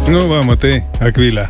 Nu, va, matai, Akvilė.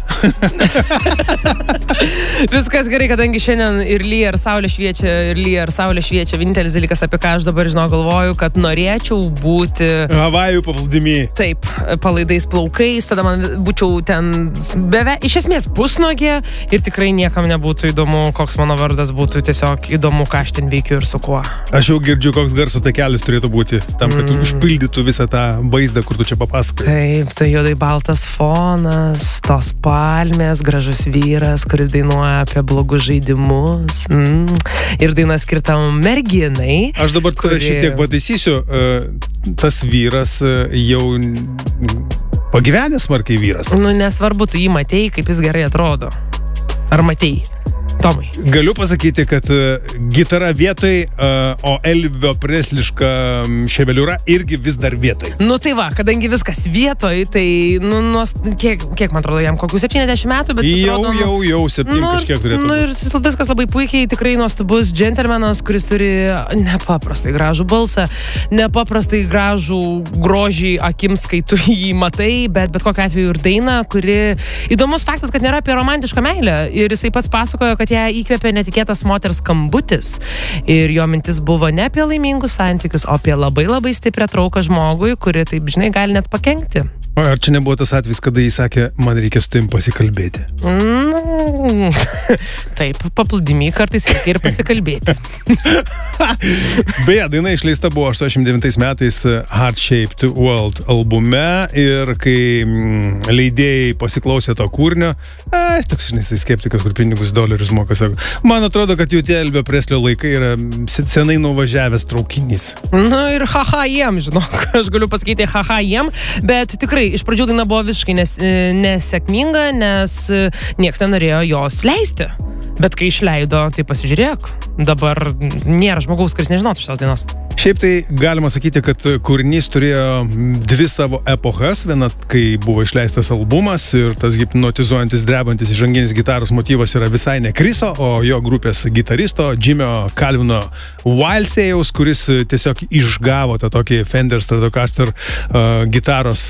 Viskas gerai, kadangi šiandien ir lyja, ir saulė šviečia. Vienintelis dalykas, apie ką aš dabar galvoju, kad norėčiau būti Havajų paplūdimy. Taip, palaidais plaukais, tada man būčiau ten iš esmės pusnogė ir tikrai niekam nebūtų įdomu, koks mano vardas, būtų tiesiog įdomu, ką aš ten veikiu ir su kuo. Aš jau girdžiu, koks garso takelis turėtų būti, tam, kad tu užpildytų visą tą vaizdą, kur tu čia papasakai. Taip, tai juodai baltas fonas, tos palmės, gražus vyras, kuris dainuoja apie blogus žaidimus. Ir daina skirta merginai. Aš dabar šiek tiek pataisysiu, tas vyras jau pagyvenęs smarkiai vyras. Nu, nesvarbu, tu jį matei, kaip jis gerai atrodo. Ar matei? Tomai. Galiu pasakyti, kad gitara vietoj, o Elvio Presliška ševeliūra irgi vis dar vietoj. Nu tai va, kadangi viskas vietoj, tai kiek man atrodo, jam kokių 70 metų, bet jau 7 kažkiek turėtų. Nu ir viskas labai puikiai, tikrai nuostabus džentelmenas, kuris turi nepaprastai gražų balsą, nepaprastai gražų grožį akims, kai tu jį matai, bet kokiu atveju ir daina, kuri įdomus faktas, kad nėra apie romantišką meilę. Ir jisai pats pasakojo, kad ją įkvėpė netikėtas moters skambutis. Ir jo mintis buvo ne apie laimingus santykius, o apie labai labai stiprią trauką žmogui, kuri, taip žinai, gali net pakenkti. O ar čia nebuvo tas atvejis, kada jis sakė, man reikia su tavim pasikalbėti? Taip, paplūdimy kartais reikia ir pasikalbėti. Beje, daina išleista buvo 89 metais Heart-Shaped World albume ir kai leidėjai pasiklausė to kūrinio, toks, žinai, tai skeptikas, kur pinigus dolerius moka, sako, man atrodo, kad jau tie Elvio Preslio laikai yra senai nuvažiavęs traukinys. Nu ir haha jiem, žinok, aš galiu pasakyti haha jiem, bet tikrai iš pradžių daina buvo visiškai nesėkminga, nes nieks nenorėjo jos leisti. Bet kai išleido, tai pasižiūrėk, dabar nėra žmogaus, kuris nežinotų šios dainos. Šiaip tai galima sakyti, kad kūrinys turėjo dvi savo epochas. Viena, kai buvo išleistas albumas ir tas hipnotizuojantis, drebantis įžanginis gitaros motyvas yra visai ne Kriso, o jo grupės gitaristo Jimio Calvino Wildsėjaus, kuris tiesiog išgavo tą tokį Fender Stratocaster gitaros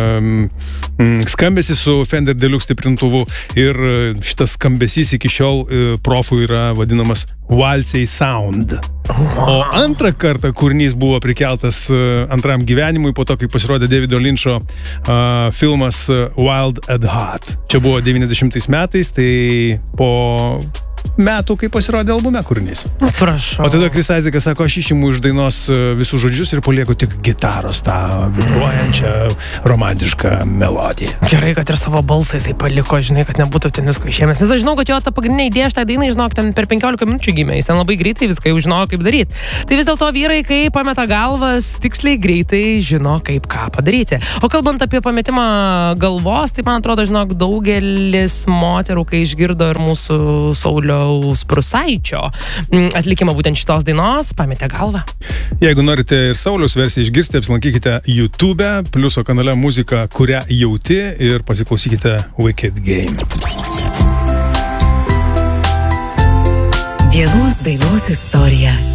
skambesį su Fender Deluxe stiprintuvu ir šitas skambesys iki šiol profų yra vadinamas Wildsėj Sound. O antrą kartą kūrinys buvo prikeltas antram gyvenimui po to, kai pasirodė Davido Lyncho filmas Wild at Heart. Čia buvo 90 metais, tai po metų, kai pasirodė albume kūrinys. Prašau. O tada Chris Isaakas sako, aš išimu iš dainos visus žodžius ir palieku tik gitaros tą vibruojančią, romantišką melodiją. Gerai, kad ir savo balsą jisai paliko, žinai, kad nebūtų ten visko išėmęs. Nes aš žinau, kad jo ta pagrindinė idėja šitai dainai, žinok, ten per 15 minučių gimė. Jis ten labai greitai viską jau žinojo, kaip daryti. Tai vis dėlto vyrai, kai pameta galvas, tiksliai greitai žino, kaip ką padaryti. O kalbant apie pametimą galvos, tai man atrodo, žinok, daugelis moterų, kai išgirdo ir mūsų Sauliaus Prūsaičio atlikimą būtent šitos dainos, pametė galvą. Jeigu norite ir Sauliaus versiją išgirsti, apsilankykite YouTube, Pliuso kanale Muzika, kurią jauti ir pasiklausykite Wicked Game. Vienos dainos istorija.